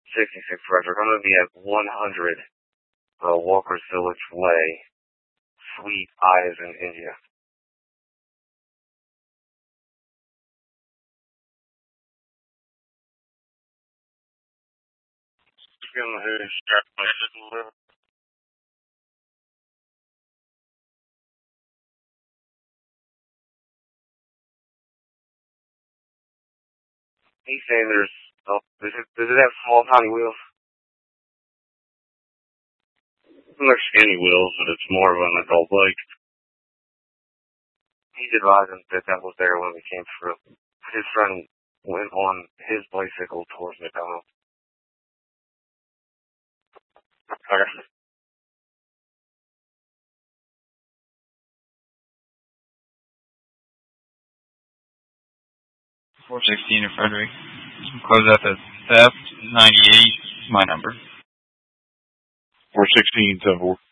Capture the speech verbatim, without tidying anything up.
sixty-six Frederick. I'm going to be at one hundred uh, Walker's Village Way, Suite I as in India. He's saying there's, oh, does it, does it have small tiny wheels? They're skinny wheels, but it's more of an adult bike. He's advising that that was there when we came through. His friend went on his bicycle towards McDonald's. Okay. four sixteen in Frederick. Close out the theft. ninety-eight is my number. four sixteen, seven four.